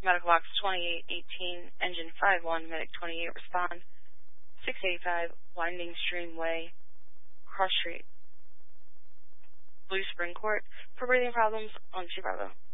Medical Box 2818, Engine 51, Medic 28, respond. 685, Winding Stream Way, Cross Street, Blue Spring Court, for breathing problems on 2 Bravo.